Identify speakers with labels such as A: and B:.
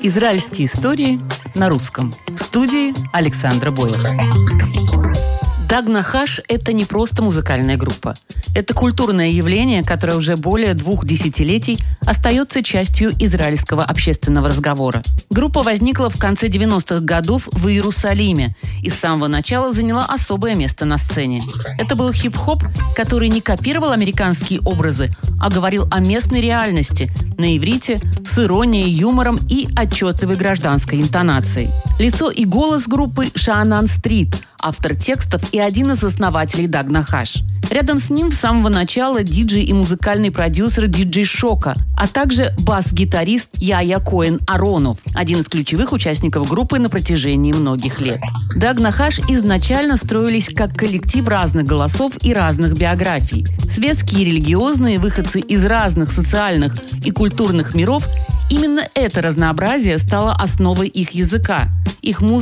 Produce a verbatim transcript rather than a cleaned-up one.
A: Израильские истории на русском. В студии Александра Бойлер. Даг Нахаш – это не просто музыкальная группа. Это культурное явление, которое уже более двух десятилетий остается частью израильского общественного разговора. Группа возникла в конце девяностых годов в Иерусалиме и с самого начала заняла особое место на сцене. Это был хип-хоп, который не копировал американские образы, а говорил о местной реальности на иврите с иронией, юмором и отчетливой гражданской интонацией. Лицо и голос группы Шаанан Стрит, автор текстов и один из основателей Даг Нахаш. Рядом с ним с самого начала диджей и музыкальный продюсер диджей Шока, а также бас-гитарист Яя Коэн Аронов, один из ключевых участников группы на протяжении многих лет. Даг Нахаш изначально строились как коллектив разных голосов и разных биографий. Светские и религиозные, выходцы из разных социальных и культурных миров. Именно это разнообразие стало основой их языка. Их музыка